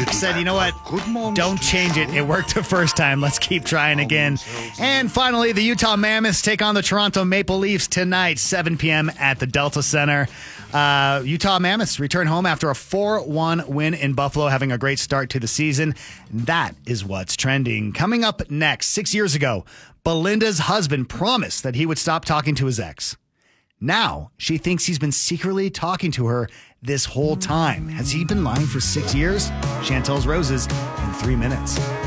said, you know what? Don't change it. It worked the first time. Let's keep trying again. And finally, the Utah Mammoths take on the Toronto Maple Leafs tonight, 7 p.m. at the Delta Center. Utah Mammoths return home after a 4-1 win in Buffalo, having a great start to the season. That is what's trending. Coming up next, 6 years ago, Belinda's husband promised that he would stop talking to his ex. Now, she thinks he's been secretly talking to her this whole time. Has he been lying for 6 years? Chantel's Roses in 3 minutes.